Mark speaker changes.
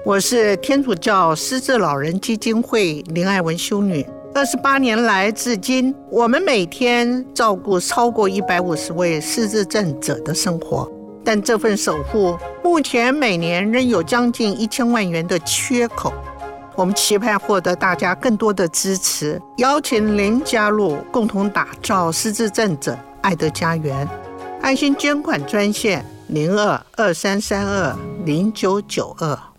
Speaker 1: 我是天主教失智老人基金会林爱文修女。28年来至今，我们每天照顾超过150位失智症者的生活，但这份守护目前每年仍有将近1000万元的缺口。我们期盼获得大家更多的支持，邀请您加入，共同打造失智症者爱的家园。爱心捐款专线0223320992。